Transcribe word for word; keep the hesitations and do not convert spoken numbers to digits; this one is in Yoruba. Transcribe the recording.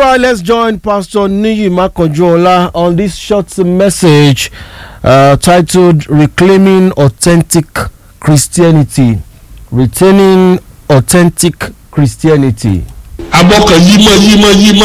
right, let's join Pastor Niyi Makanjuola on this short message uh, titled Reclaiming Authentic Christianity. Retaining Authentic Christianity.